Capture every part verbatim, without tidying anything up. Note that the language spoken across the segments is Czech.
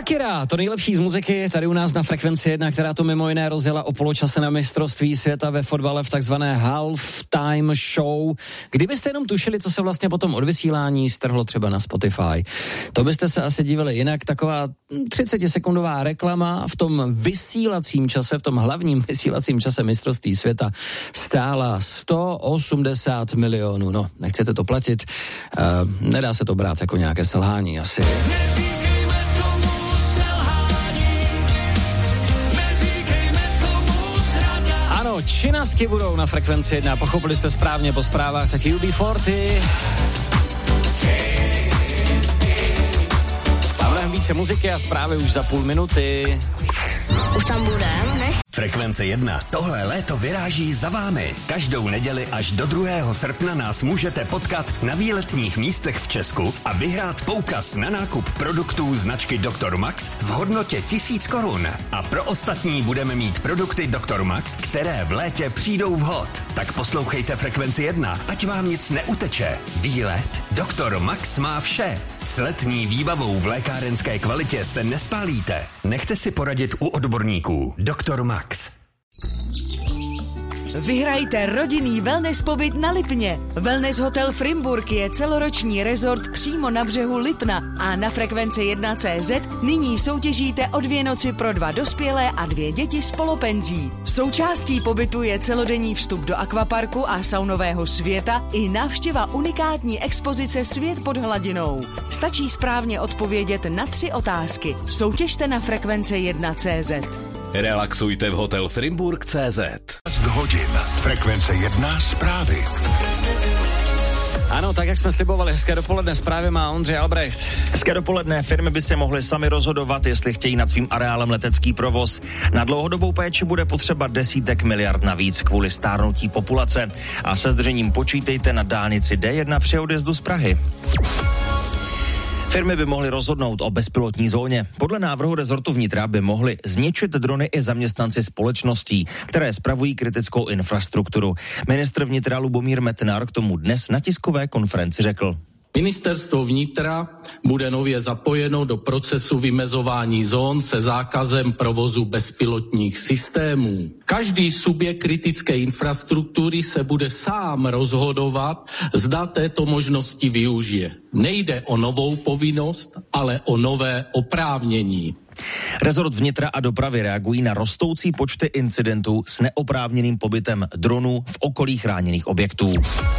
Shakira, to nejlepší z muziky tady u nás na Frekvenci jedna, která to mimo jiné rozjela o poločase na mistrovství světa ve fotbale v takzvané halftime show. Kdybyste jenom tušili, co se vlastně potom od vysílání strhlo třeba na Spotify, to byste se asi divili. Jinak taková třicetisekundová reklama v tom vysílacím čase, v tom hlavním vysílacím čase mistrovství světa stála sto osmdesát milionů. No, nechcete to platit, uh, nedá se to brát jako nějaké selhání asi. Ano, činasky budou na Frekvenci jedna, pochopili jste správně po zprávách, tak U B čtyřicet. A mnohem více muziky a zprávy už za půl minuty. Už tam budem, ne? Frekvence jedna. Tohle léto vyráží za vámi. Každou neděli až do druhého srpna nás můžete potkat na výletních místech v Česku a vyhrát poukaz na nákup produktů značky doktor Max v hodnotě tisíc korun. A pro ostatní budeme mít produkty doktor Max, které v létě přijdou vhod. Tak poslouchejte Frekvenci jedna, ať vám nic neuteče. Výlet doktor Max má vše. S letní výbavou v lékárenské kvalitě se nespálíte. Nechte si poradit u odborníků. doktor Max. Vyhrajte rodinný wellness pobyt na Lipně. Wellness Hotel Frimburg je celoroční rezort přímo na břehu Lipna a na Frekvenci jedna tečka cé zet nyní soutěžíte o dvě noci pro dva dospělé a dvě děti s polopenzí. Součástí pobytu je celodenní vstup do akvaparku a saunového světa i návštěva unikátní expozice Svět pod hladinou. Stačí správně odpovědět na tři otázky. Soutěžte na Frekvenci jedna tečka cé zet. Relaxujte v Hotel Frimburg tečka cé zet. hodin. Frekvence jedna zprávy. Ano, tak jak jsme slibovali, hezké dopoledne, zprávy má Ondřej Albrecht. Hezké dopoledne, firmy by se mohly sami rozhodovat, jestli chtějí nad svým areálem letecký provoz. Na dlouhodobou péči bude potřeba desítek miliard navíc kvůli stárnutí populace. A se zdržením počítejte na dálnici D jedna při odjezdu z Prahy. Firmy by mohly rozhodnout o bezpilotní zóně. Podle návrhu rezortu vnitra by mohli zničit drony i zaměstnanci společností, které spravují kritickou infrastrukturu. Ministr vnitra Lubomír Metnar k tomu dnes na tiskové konferenci řekl: Ministerstvo vnitra bude nově zapojeno do procesu vymezování zón se zákazem provozu bezpilotních systémů. Každý subjekt kritické infrastruktury se bude sám rozhodovat, zda této možnosti využije. Nejde o novou povinnost, ale o nové oprávnění. Rezort vnitra a dopravy reagují na rostoucí počty incidentů s neoprávněným pobytem dronů v okolí chráněných objektů.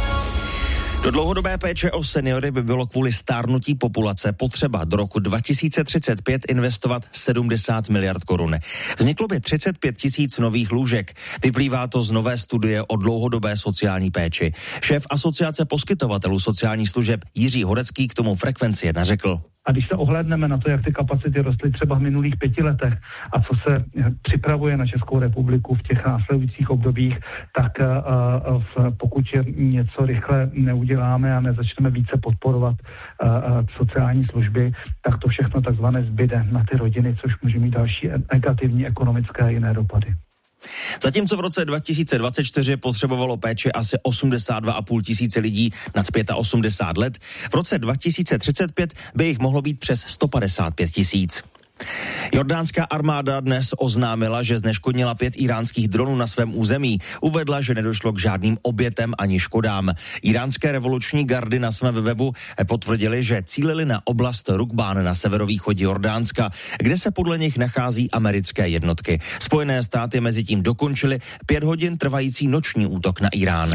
Do dlouhodobé péče o seniory by bylo kvůli stárnutí populace potřeba do roku dva tisíce třicet pět investovat sedmdesát miliard korun. Vzniklo by třicet pět tisíc nových lůžek. Vyplývá to z nové studie o dlouhodobé sociální péči. Šéf Asociace poskytovatelů sociálních služeb Jiří Horecký k tomu Frekvenci jedna řekl: A když se ohlédneme na to, jak ty kapacity rostly třeba v minulých pěti letech a co se připravuje na Českou republiku v těch následujících obdobích, tak uh, v, pokud něco rychle neuděláme a nezačneme více podporovat uh, sociální služby, tak to všechno takzvané zbyde na ty rodiny, což může mít další negativní ekonomické a jiné dopady. Zatímco v roce dva tisíce dvacet čtyři potřebovalo péči asi osmdesát dva a půl tisíce lidí nad osmdesát pět let, v roce dva tisíce třicet pět by jich mohlo být přes sto padesát pět tisíc. Jordánská armáda dnes oznámila, že zneškodnila pět íránských dronů na svém území. Uvedla, že nedošlo k žádným obětem ani škodám. Iránské revoluční gardy na svém webu potvrdili, že cílili na oblast Rukbán na severovýchodě Jordánska, kde se podle nich nachází americké jednotky. Spojené státy mezitím dokončily pět hodin trvající noční útok na Irán.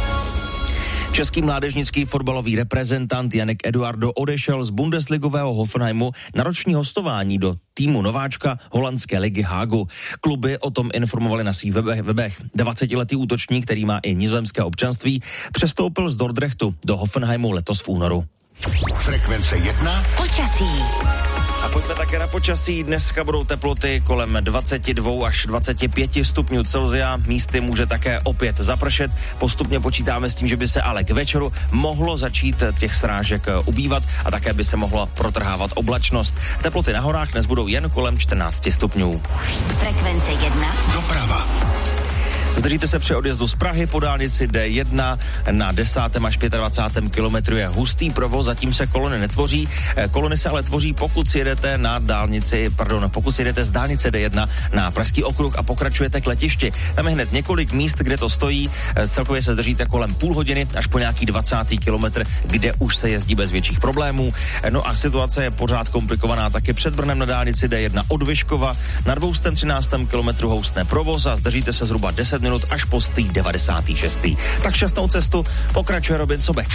Český mládežnický fotbalový reprezentant Janek Eduardo odešel z bundesligového Hoffenheimu na roční hostování do týmu nováčka holandské ligy Hágu. Kluby o tom informovali na svých webech. dvacetiletý útočník, který má i nizozemské občanství, přestoupil z Dordrechtu do Hoffenheimu letos v únoru. Frekvence jedna. Počasí. A pojďme také na počasí. Dneska budou teploty kolem dvacet dva až dvacet pět stupňů Celsia. Místy může také opět zapršet. Postupně počítáme s tím, že by se ale k večeru mohlo začít těch srážek ubývat a také by se mohla protrhávat oblačnost. Teploty na horách dnes budou jen kolem čtrnáct stupňů. Frekvence jedna. Doprava. Zdržíte se při odjezdu z Prahy po dálnici D jedna na desátém až dvacátém pátém kilometru je hustý provoz, zatím se kolony netvoří. Kolony se ale tvoří, pokud si jedete na dálnici, pardon, pokud si jedete z dálnice D jedna na Pražský okruh a pokračujete k letišti. Tam je hned několik míst, kde to stojí. Celkově se zdržíte kolem půl hodiny až po nějaký dvacátý kilometr, kde už se jezdí bez větších problémů. No a situace je pořád komplikovaná taky před Brnem na dálnici D jedna od Vyškova. Na dvě stě třináctém kilometru houstne provoz a zdržíte se zhruba deset minut až po sto devadesát šest. Tak šťastnou cestu, pokračuje Robin Sobek.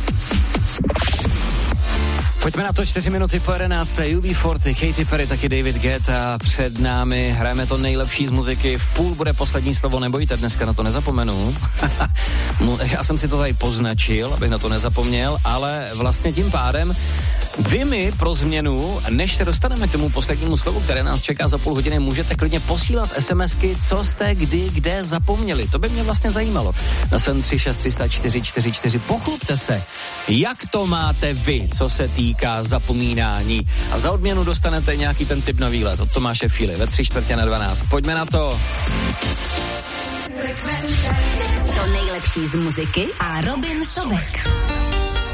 Pojďme na to čtyři minuty po jedenácté. U B čtyřicet, Katy Perry, taky David Guetta před námi. Hrajeme to nejlepší z muziky. V půl bude poslední slovo, nebojte, dneska na to nezapomenu. Já jsem si to tady poznačil, abych na to nezapomněl, ale vlastně tím pádem vy mi pro změnu, než se dostaneme k tomu poslednímu slovu, které nás čeká za půl hodiny, můžete klidně posílat SMSky, co jste kdy, kde zapomněli. To by mě vlastně zajímalo. Na sedm tři šest tři nula čtyři čtyři čtyři. Pochlupte se, jak to máte vy, co se týká zapomínání. A za odměnu dostanete nějaký ten tip na výlet od Tomáše Fíly ve tři čtvrtě na dvanáct. Pojďme na to. To nejlepší z muziky a Robin Sobek.